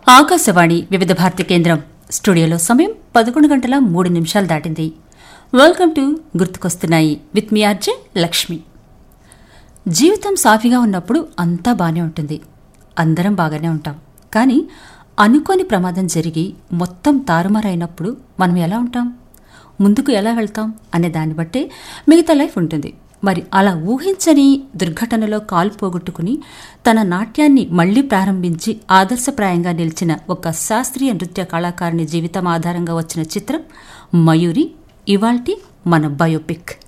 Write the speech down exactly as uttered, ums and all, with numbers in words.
ఆకాశవాణి వివిధ భారతి కేంద్రం స్టూడియోలో సమయం పదకొండు గంటల మూడు నిమిషాలు దాటింది. వెల్కమ్ టు గుర్తుకొస్తున్నాయి విత్ మీ ఆర్జే లక్ష్మి. జీవితం సాఫీగా ఉన్నప్పుడు అంతా బాగానే ఉంటుంది, అందరం బాగానే ఉంటాం. కానీ అనుకోని ప్రమాదం జరిగి మొత్తం తారుమారైనప్పుడు మనం ఎలా ఉంటాం, ముందుకు ఎలా వెళ్తాం అనే దాన్ని బట్టే మిగతా లైఫ్ ఉంటుంది. మరి అలా ఊహించని దుర్ఘటనలో కాలు పోగొట్టుకుని తన నాట్యాన్ని మళ్లీ ప్రారంభించి ఆదర్శప్రాయంగా నిలిచిన ఒక శాస్త్రీయ నృత్య కళాకారుని జీవితం ఆధారంగా వచ్చిన చిత్రం మయూరి ఇవాల్టి మన బయోపిక్.